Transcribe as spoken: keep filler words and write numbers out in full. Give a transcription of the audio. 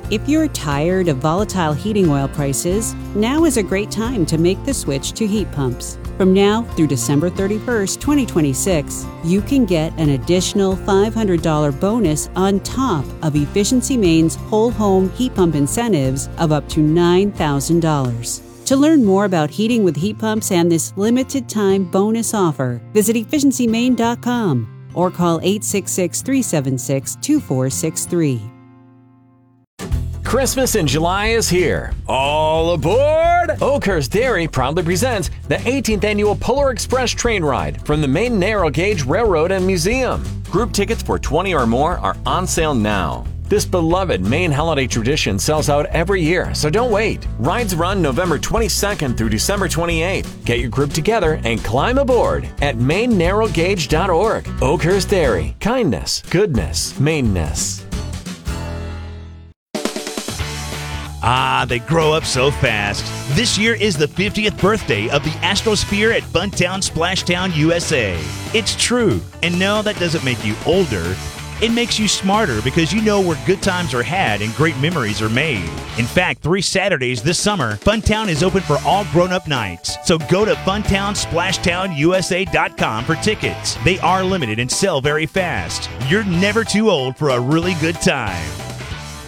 If you're tired of volatile heating oil prices, now is a great time to make the switch to heat pumps. From now through December thirty-first, twenty twenty-six, you can get an additional five hundred dollars bonus on top of Efficiency Maine's whole home heat pump incentives of up to nine thousand dollars. To learn more about heating with heat pumps and this limited time bonus offer, visit efficiency maine dot com or call eight six six, three seven six, two four six three. Christmas in July is here. All aboard! Oakhurst Dairy proudly presents the eighteenth Annual Polar Express Train Ride from the Maine Narrow Gauge Railroad and Museum. Group tickets for twenty or more are on sale now. This beloved Maine holiday tradition sells out every year, so don't wait. Rides run November twenty-second through December twenty-eighth. Get your group together and climb aboard at maine narrow gauge dot org. Oakhurst Dairy. Kindness, goodness, Maineness. Ah, they grow up so fast. This year is the fiftieth birthday of the Astrosphere at Funtown Splashtown, U S A. It's true. And no, that doesn't make you older. It makes you smarter because you know where good times are had and great memories are made. In fact, three Saturdays this summer, Funtown is open for all grown-up nights. So go to funtown splashtown u s a dot com for tickets. They are limited and sell very fast. You're never too old for a really good time.